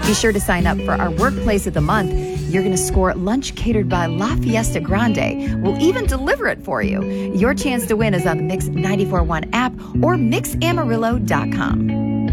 Be sure to sign up for our Workplace of the Month. You're going to score lunch catered by La Fiesta Grande. We'll even deliver it for you. Your chance to win is on the Mix 94.1 app or mixamarillo.com.